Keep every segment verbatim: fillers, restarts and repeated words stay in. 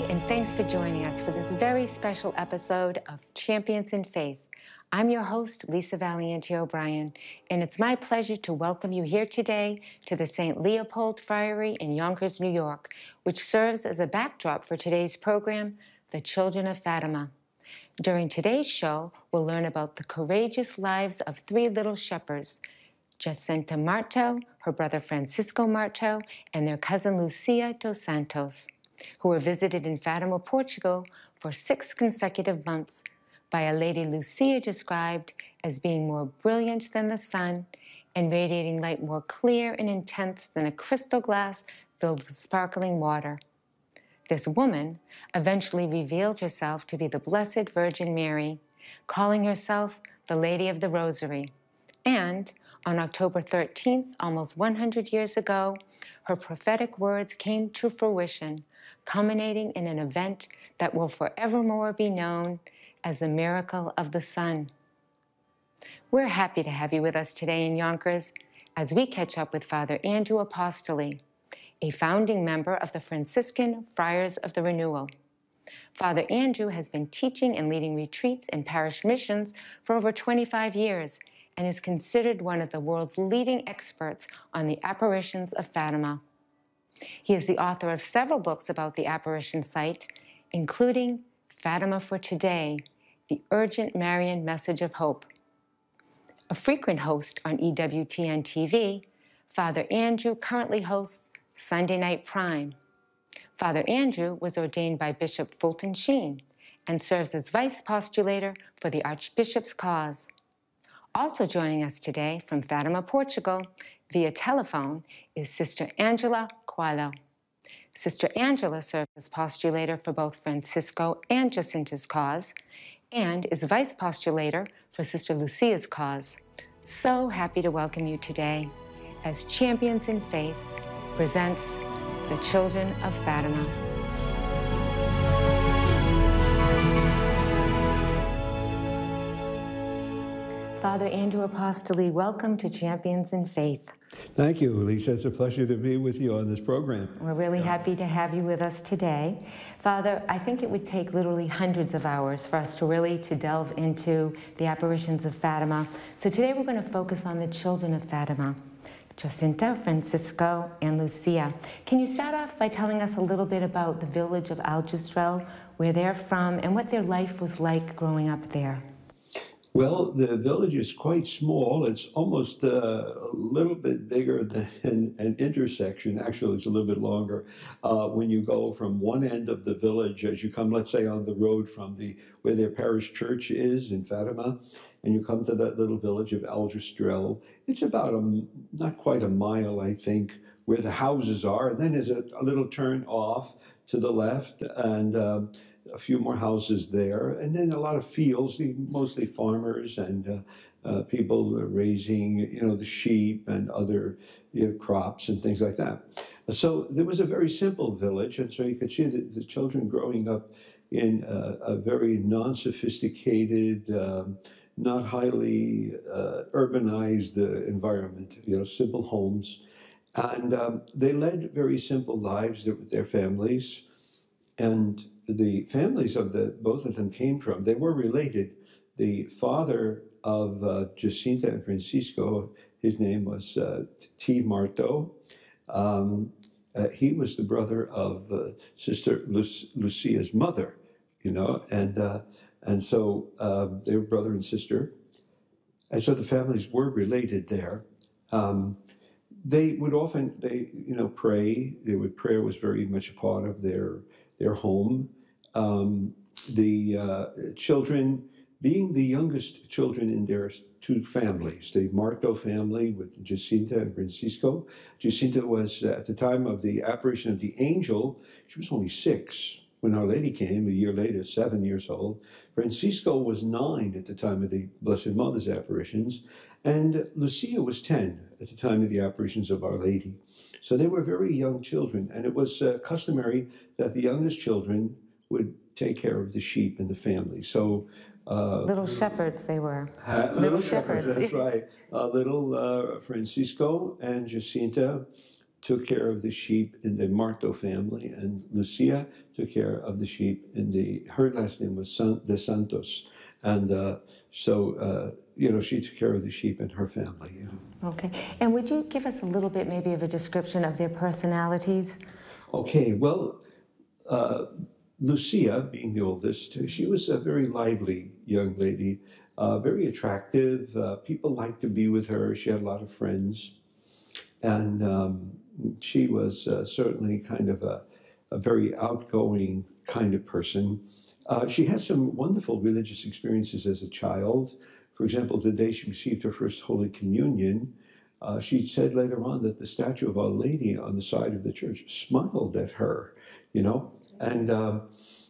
and thanks for joining us for this very special episode of Champions in Faith. I'm your host, Lisa Valiente O'Brien, and it's my pleasure to welcome you here today to the Saint Leopold Friary in Yonkers, New York, which serves as a backdrop for today's program, The Children of Fatima. During today's show, we'll learn about the courageous lives of three little shepherds, Jacinta Marto, her brother Francisco Marto, and their cousin Lucia dos Santos, who were visited in Fatima, Portugal for six consecutive months by a lady Lucia described as being more brilliant than the sun and radiating light more clear and intense than a crystal glass filled with sparkling water. This woman eventually revealed herself to be the Blessed Virgin Mary, calling herself the Lady of the Rosary. And on October thirteenth, almost one hundred years ago, her prophetic words came to fruition, culminating in an event that will forevermore be known as the miracle of the sun. We're happy to have you with us today in Yonkers as we catch up with Father Andrew Apostoli, a founding member of the Franciscan Friars of the Renewal. Father Andrew has been teaching and leading retreats and parish missions for over twenty-five years and is considered one of the world's leading experts on the apparitions of Fatima. He is the author of several books about the apparition site, including Fatima for Today, the Urgent Marian Message of Hope. A frequent host on E W T N T V, Father Andrew currently hosts Sunday Night Prime. Father Andrew was ordained by Bishop Fulton Sheen and serves as vice postulator for the Archbishop's cause. Also joining us today from Fatima, Portugal, via telephone, is Sister Angela Coelho. Sister Angela serves as postulator for both Francisco and Jacinta's cause, and is vice postulator for Sister Lucia's cause. So happy to welcome you today as Champions in Faith presents The Children of Fatima. Father Andrew Apostoli, welcome to Champions in Faith. Thank you, Lisa. It's a pleasure to be with you on this program. We're really happy to have you with us today. Father, I think it would take literally hundreds of hours for us to really to delve into the apparitions of Fatima. So today we're going to focus on the children of Fatima, Jacinta, Francisco, and Lucia. Can you start off by telling us a little bit about the village of Aljustrel, where they're from, and what their life was like growing up there? Well, the village is quite small. It's almost uh, a little bit bigger than an intersection. Actually, it's a little bit longer. Uh, when you go from one end of the village, as you come, let's say, on the road from the where their parish church is in Fatima, and you come to that little village of Aljustrel, it's about a, not quite a mile, I think, where the houses are. And then there's a, a little turn off to the left, and uh, a few more houses there, and then a lot of fields, mostly farmers and uh, uh, people raising, you know, the sheep and other, you know, crops and things like that. So there was a very simple village, and so you could see the, the children growing up in a, a very non-sophisticated, um, not highly uh, urbanized uh, environment, you know, simple homes. And um, they led very simple lives with their families, and the families of the both of them came from, they were related. The father of uh, Jacinta and Francisco, his name was uh, T. Marto. Um, uh, he was the brother of uh, Sister Lu- Lucia's mother, you know, and uh, and so uh, they were brother and sister. And so the families were related there. Um, they would often, they, you know, pray. They would, prayer was very much a part of their their home. Um, the uh, children, being the youngest children in their two families, the Marto family with Jacinta and Francisco. Jacinta was, uh, at the time of the apparition of the angel, she was only six. When Our Lady came, a year later, seven years old. Francisco was nine at the time of the Blessed Mother's apparitions, and Lucia was ten at the time of the apparitions of Our Lady. So they were very young children, and it was uh, customary that the youngest children would take care of the sheep in the family. So uh, little shepherds they were. Uh, little, little shepherds, shepherds, that's right. Uh, little uh, Francisco and Jacinta took care of the sheep in the Marto family, and Lucia took care of the sheep in the, her last name was San, de Santos. And uh, so, uh, you know, she took care of the sheep in her family. You know. Okay. And would you give us a little bit maybe of a description of their personalities? Okay, well, uh, Lucia, being the oldest, she was a very lively young lady, uh, very attractive. Uh, people liked to be with her. She had a lot of friends. And um, she was uh, certainly kind of a, a very outgoing kind of person. Uh, she had some wonderful religious experiences as a child. For example, the day she received her first Holy Communion, uh, she said later on that the statue of Our Lady on the side of the church smiled at her, you know. And um,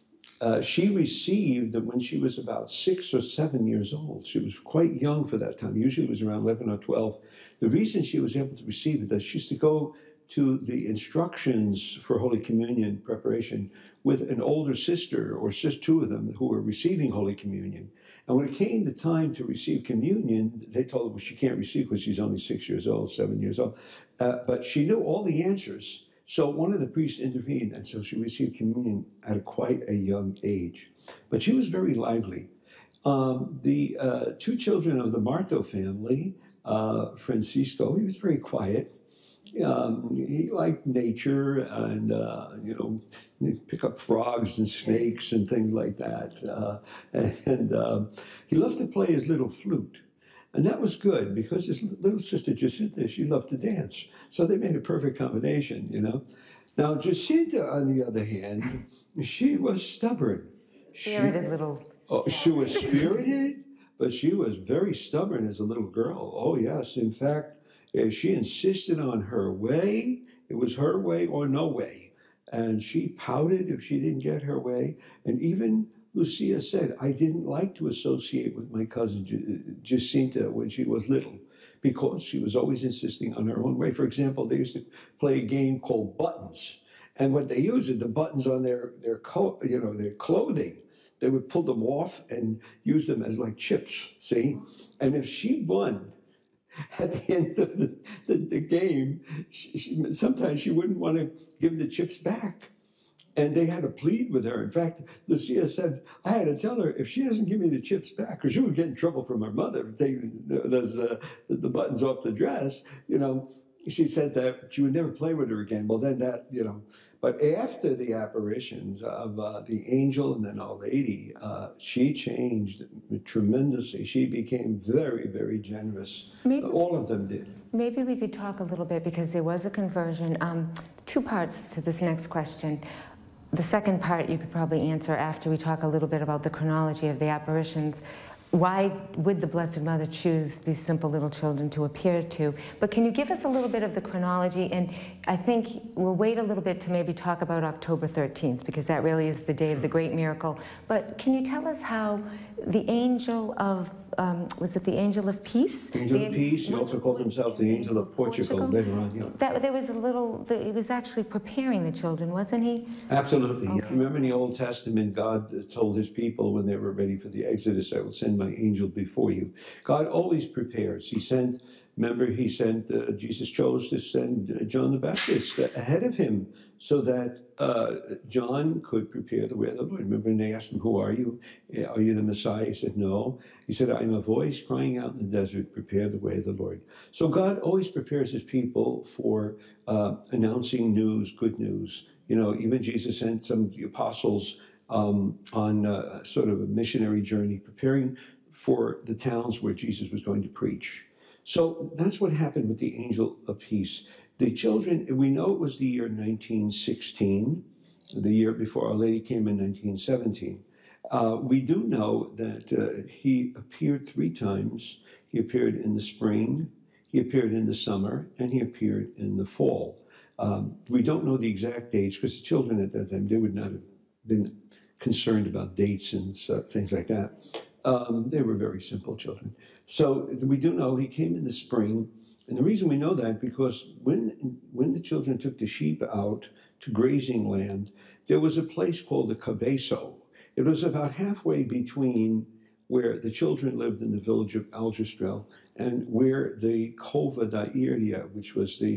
uh, she received, when she was about six or seven years old, she was quite young for that time, usually it was around eleven or twelve. The reason she was able to receive it, that she used to go to the instructions for Holy Communion preparation with an older sister, or just two of them, who were receiving Holy Communion. And when it came the time to receive communion, they told her, well, she can't receive because she's only six years old, seven years old. Uh, but she knew all the answers. So one of the priests intervened, and so she received communion at a quite a young age. But she was very lively. Um, the uh, two children of the Marto family, uh, Francisco, he was very quiet. Um, he liked nature and, uh, you know, he'd pick up frogs and snakes and things like that. Uh, and uh, he loved to play his little flute. And that was good because his little sister Jacinta, she loved to dance. So they made a perfect combination, you know. Now, Jacinta, on the other hand, she was stubborn. Spirited she, little... Oh, she was spirited, but she was very stubborn as a little girl. Oh, yes. In fact, she insisted on her way. It was her way or no way. And she pouted if she didn't get her way. And even Lucia said, I didn't like to associate with my cousin Jacinta when she was little, because she was always insisting on her own way. For example, they used to play a game called buttons. And what they used is the buttons on their, their, co- you know, their clothing. They would pull them off and use them as like chips, see? And if she won, at the end of the, the, the game, she, she, sometimes she wouldn't want to give the chips back. And they had to plead with her. In fact, Lucia said, I had to tell her, if she doesn't give me the chips back, because she would get in trouble from her mother for taking those, uh, the buttons off the dress, you know, she said that she would never play with her again. Well, then that, you know. But after the apparitions of uh, the angel and then Our Lady, uh, she changed tremendously. She became very, very generous. Maybe, all of them did. Maybe we could talk a little bit, because there was a conversion. Um, two parts to this next question. The second part you could probably answer after we talk a little bit about the chronology of the apparitions. Why would the Blessed Mother choose these simple little children to appear to? But can you give us a little bit of the chronology? And I think we'll wait a little bit to maybe talk about October thirteenth, because that really is the day of the great miracle. But can you tell us how the angel of, um, was it the angel of peace? Angel the, of peace, he also called himself the angel of Portugal, Portugal later on. Yeah. That, there was a little, the, he was actually preparing the children, wasn't he? Absolutely. Okay. Remember in the Old Testament, God told his people when they were ready for the Exodus, I will send my angel before you. God always prepares. He sent, remember, he sent, uh, Jesus chose to send uh, John the Baptist ahead of him so that uh, John could prepare the way of the Lord. Remember, and they asked him, who are you? Are you the Messiah? He said, no. He said, I am a voice crying out in the desert, prepare the way of the Lord. So God always prepares his people for uh, announcing news, good news. You know, even Jesus sent some of the apostles um, on uh, sort of a missionary journey, preparing for the towns where Jesus was going to preach. So that's what happened with the angel of peace. The children, we know it was the year nineteen sixteen, the year before Our Lady came in nineteen seventeen. Uh, we do know that uh, he appeared three times. He appeared in the spring, he appeared in the summer, and he appeared in the fall. Um, we don't know the exact dates, because the children at that time, they would not have been concerned about dates and uh, things like that. Um, they were very simple children. So we do know he came in the spring. And the reason we know that, because when when the children took the sheep out to grazing land, there was a place called the Cabezo. It was about halfway between where the children lived in the village of Aljustrel and where the Cova da Iria, which was the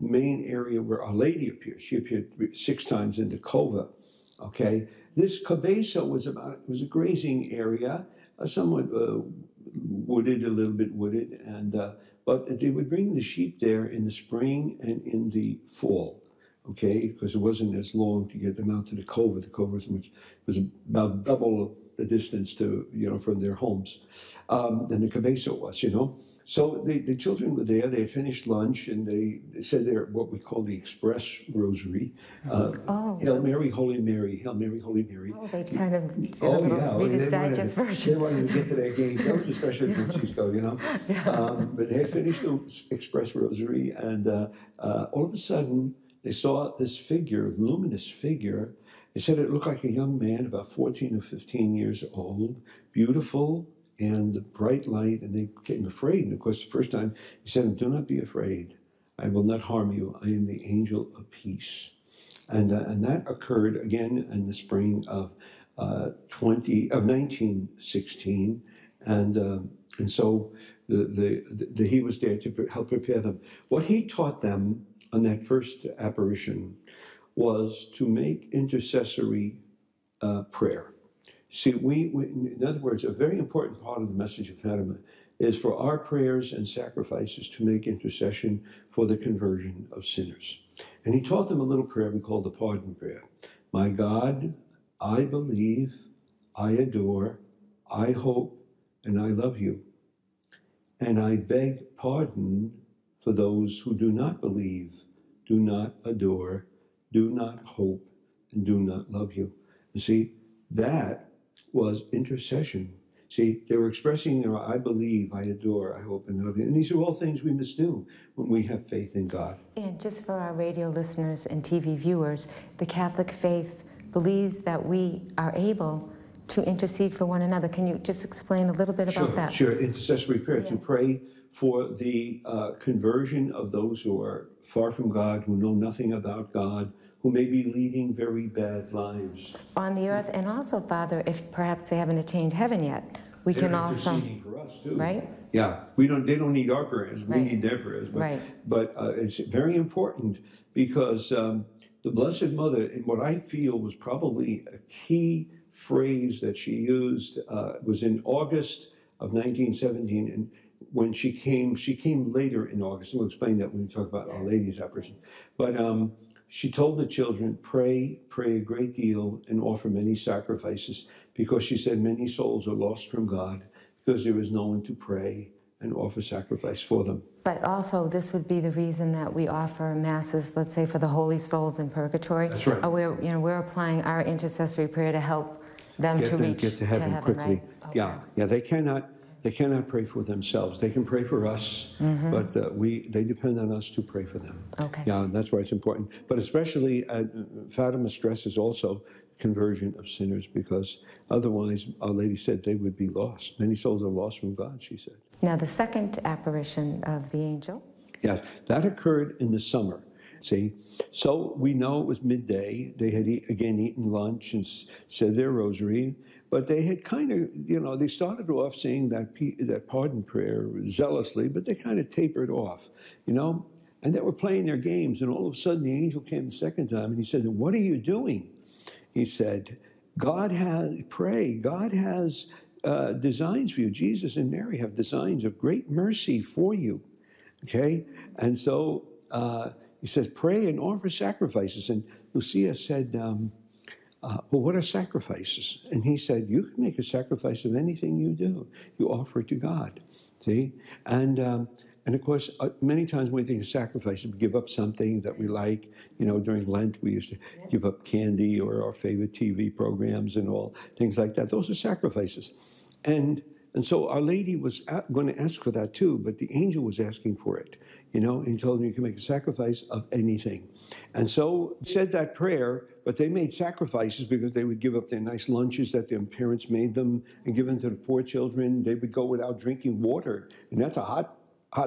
main area where Our Lady appeared. She appeared six times in the cova. Okay, this cabeza was about it was a grazing area, uh, somewhat uh, wooded, a little bit wooded, and uh, but they would bring the sheep there in the spring and in the fall. Okay, because it wasn't as long to get them out to the cova. The cova was, much, was about double the distance to you know from their homes um, than the cabeza was. You know, so the, the children were there. They had finished lunch and they said their what we call the express rosary. Uh, Oh. Hail Mary, Holy Mary, Hail Mary, Holy Mary. Oh, they kind of did a Oh little yeah, Reader's they wanted, Digest to, version. they wanted to get to that game. That was especially Francisco, you know. Yeah. Um, but they had finished the express rosary, and uh, uh, all of a sudden they saw this figure, luminous figure. They said it looked like a young man, about fourteen or fifteen years old, beautiful and bright light, and they became afraid. And of course, the first time he said, "Do not be afraid. I will not harm you. I am the angel of peace." And uh, and that occurred again in the spring of uh, twenty of nineteen sixteen, and um, and so the, the the he was there to help prepare them. What he taught them on that first apparition was to make intercessory uh, prayer. See, we, we in other words, a very important part of the message of Fatima is for our prayers and sacrifices to make intercession for the conversion of sinners. And he taught them a little prayer we call the pardon prayer. My God, I believe, I adore, I hope, and I love you. And I beg pardon for those who do not believe, do not adore, do not hope, and do not love you. You see, that was intercession. See, they were expressing their I believe, I adore, I hope, and love you. And these are all things we must do when we have faith in God. And just for our radio listeners and T V viewers, the Catholic faith believes that we are able to intercede for one another. Can you just explain a little bit about Sure, that? sure. Intercessory prayer, Yeah. to pray for the uh, conversion of those who are far from God, who know nothing about God, who may be leading very bad lives. On the earth, and also, Father, if perhaps they haven't attained heaven yet, we They're can also, interceding for us too. right? Yeah, we don't. They don't need our prayers. We Right. need their prayers. But, Right. But uh, it's very important because um, the Blessed Mother, in what I feel was probably a key phrase that she used, uh, was in August of nineteen seventeen, and when she came, she came later in August, and we'll explain that when we talk about Our Lady's apparition. But um, she told the children, pray, pray a great deal, and offer many sacrifices, because she said many souls are lost from God because there is no one to pray and offer sacrifice for them. But also, this would be the reason that we offer masses, let's say, for the holy souls in purgatory. That's right. Or we're, you know, we're applying our intercessory prayer to help them Get to them reach get to heaven, quickly. right? Yeah, Okay. yeah. They cannot. They cannot pray for themselves. They can pray for us, Mm-hmm. but uh, we they depend on us to pray for them. Okay. Yeah, and that's why it's important. But especially, uh, Fatima stresses also conversion of sinners, because otherwise, Our Lady said they would be lost. Many souls are lost from God, she said. Now, the second apparition of the angel. Yes, that occurred in the summer. See, so we know it was midday. They had eat, again eaten lunch and s- said their rosary, but they had kind of, you know, they started off saying that pe- that pardon prayer zealously, but they kind of tapered off, you know, and they were playing their games. And all of a sudden, the angel came the second time, and he said, "What are you doing?" He said, "God has pray. God has uh, designs for you. Jesus and Mary have designs of great mercy for you." Okay, and so. Uh, He says, pray and offer sacrifices. And Lucia said, um, uh, well, what are sacrifices? And he said, you can make a sacrifice of anything you do. You offer it to God. See? And, um, and of course, uh, many times when we think of sacrifices, we give up something that we like. You know, during Lent, we used to give up candy or our favorite T V programs and all, things like that. Those are sacrifices. And And so Our Lady was going to ask for that too, but the angel was asking for it. You know, and he told them you can make a sacrifice of anything. And so he said that prayer, but they made sacrifices because they would give up their nice lunches that their parents made them and give them to the poor children. They would go without drinking water. And that's a hot, hot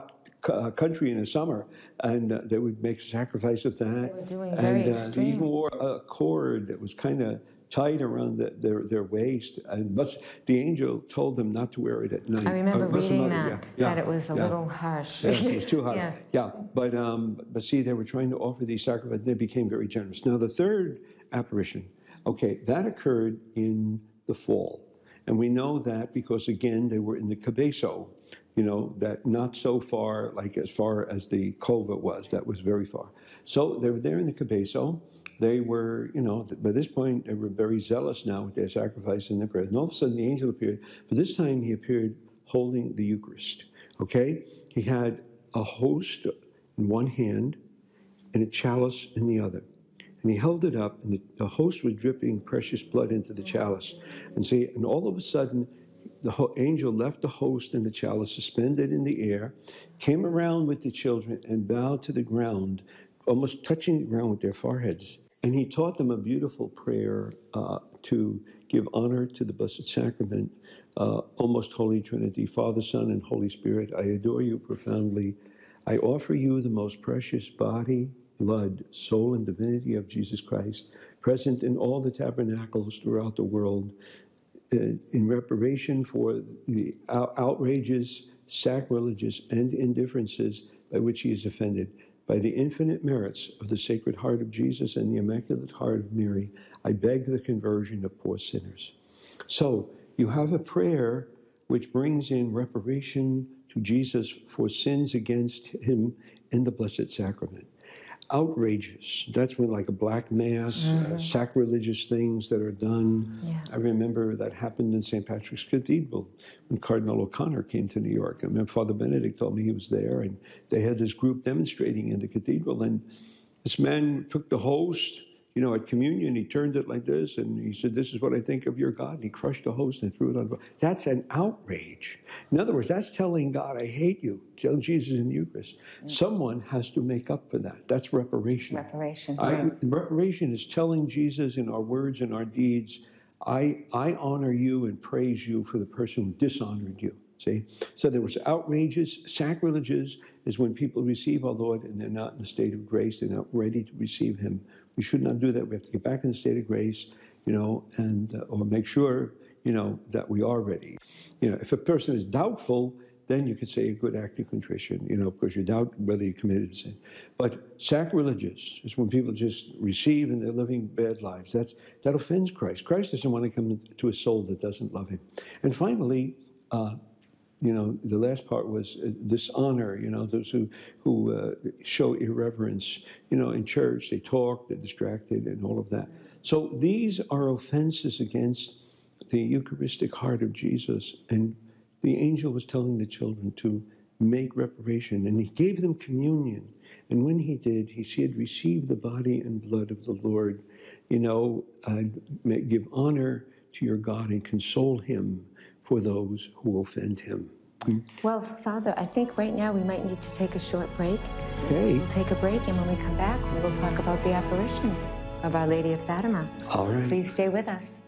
uh, country in the summer, and uh, they would make sacrifice of that. They were doing very and uh, they extreme. even wore a cord that was kind of tight around the, their their waist, and but the angel told them not to wear it at night. I remember Uh, that's reading another- that, yeah, that it was a yeah. little harsh. Yes, it was too hot. Yeah. Yeah, but um, but see, they were trying to offer these sacrifices. They became very generous. Now, the third apparition, okay, that occurred in the fall, and we know that because again they were in the Cabezo, you know, that not so far, like as far as the Cova was. That was very far. So they were there in the Cabezo. They were, you know, by this point they were very zealous now with their sacrifice and their prayers. And all of a sudden the angel appeared, but this time he appeared holding the Eucharist. Okay, he had a host in one hand and a chalice in the other. And he held it up, and the, the host was dripping precious blood into the chalice. And see, and all of a sudden, the ho- angel left the host and the chalice suspended in the air, came around with the children, and bowed to the ground, almost touching the ground with their foreheads. And he taught them a beautiful prayer uh, to give honor to the Blessed Sacrament, uh, almost Holy Trinity, Father, Son, and Holy Spirit. I adore you profoundly. I offer you the most precious body, blood, soul, and divinity of Jesus Christ, present in all the tabernacles throughout the world, uh, in reparation for the out- outrages, sacrileges, and indifferences by which he is offended. By the infinite merits of the Sacred Heart of Jesus and the Immaculate Heart of Mary, I beg the conversion of poor sinners. So you have a prayer which brings in reparation to Jesus for sins against him in the Blessed Sacrament. Outrageous. That's when like a black mass, mm-hmm. uh, sacrilegious things that are done. Yeah. I remember that happened in Saint Patrick's Cathedral when Cardinal O'Connor came to New York. I mean, Father Benedict told me he was there, and they had this group demonstrating in the cathedral, and this man took the host, you know, at communion, he turned it like this, and he said, "This is what I think of your God." And he crushed the host and threw it on the ground. That's an outrage. In other words, that's telling God, "I hate you." Tell Jesus in the Eucharist. Mm. Someone has to make up for that. That's reparation. Reparation. I, Right. Reparation is telling Jesus in our words and our deeds, I, I honor you and praise you for the person who dishonored you. See? So there was outrages. Sacrileges is when people receive our Lord and they're not in a state of grace. They're not ready to receive him. We should not do that. We have to get back in the state of grace, you know, and uh, or make sure, you know, that we are ready. You know, if a person is doubtful, then you could say a good act of contrition, you know, because you doubt whether you committed sin. But sacrilegious is when people just receive and they're living bad lives. That's that offends Christ. Christ doesn't want to come to a soul that doesn't love him. And finally, uh, you know, the last part was uh, dishonor, you know, those who, who uh, show irreverence, you know, in church, they talk, they're distracted and all of that. So these are offenses against the Eucharistic heart of Jesus. And the angel was telling the children to make reparation, and he gave them communion. And when he did, he said, "Receive the body and blood of the Lord, you know, uh, give honor to your God and console him for those who offend him." Well, Father, I think right now we might need to take a short break. Okay. We'll take a break, and when we come back, we will talk about the apparitions of Our Lady of Fatima. All right. Please stay with us.